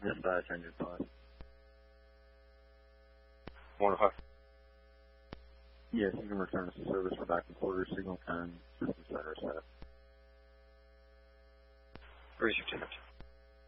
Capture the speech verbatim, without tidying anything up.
Yes, I attend your class. One five. Yes, you can return us to service for back and quarter, signal time, system center set. Where's your ticket?